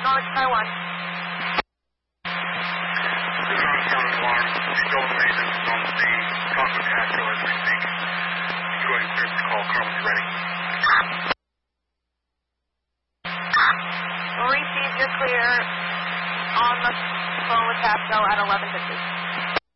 Norwich Taiwan. This is Armstrong Alarm. Still in maintenance on the Taco Castro as we speak. You can go ahead and clear this call. Carmen's ready. We'll receive your clear on the phone with Castro at 11:50.